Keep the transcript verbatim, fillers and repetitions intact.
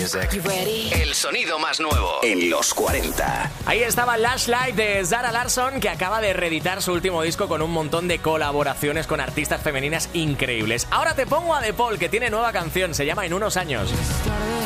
music. You ready? El sonido más nuevo en los cuarenta. Ahí estaba Last Light de Zara Larsson, que acaba de reeditar su último disco con un montón de colaboraciones con artistas femeninas increíbles. Ahora te pongo a De Paul, que tiene nueva canción, se llama En unos años.